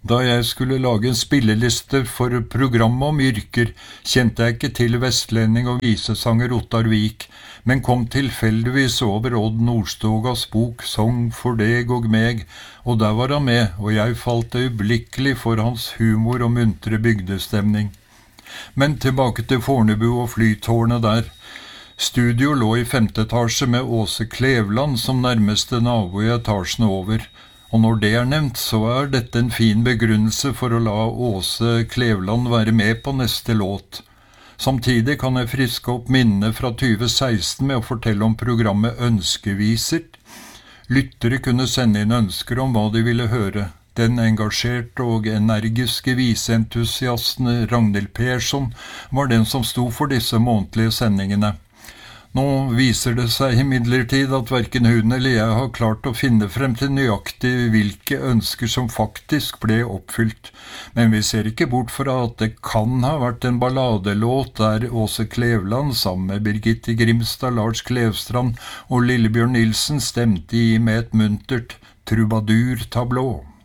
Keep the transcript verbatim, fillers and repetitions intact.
Da jeg skulle lage en spilleliste for programmet om yrker, kjente jeg ikke til vestlending og visesanger Ottar Vik, men kom tilfeldigvis over Odd Nordstogas bok «Song for deg og meg», og der var han med, og jeg falt øyeblikkelig for hans humor og muntre bygdestemning. Men tilbake til Fornebu og flytårnet der. Studio lå i femte etasje med Åse Klevland som nærmeste nabo i etasjen over. Og når det er nevnt, så er dette en fin begrunnelse for å la Åse Klevland være med på neste låt. Samtidig kan jeg friske opp minnene fra tjue seksten med å fortelle om programmet Ønskeviser. Lyttere kunne sende inn ønsker om hva de ville høre. Den engasjerte og energiske viseentusiasten Ragnhild Persson var den som sto for disse månedlige sendingene. Nå viser det seg imidlertid at hverken hun eller jeg har klart å finne frem til nøyaktig hvilke ønsker som faktisk ble oppfylt, men vi ser ikke bort fra at det kan ha vært en balladelåt der Åse Klevland sammen med Birgitte Grimstad, Lars Klevstrand og Lillebjørn Nilsen stemte i med et muntert trubadur-tablå.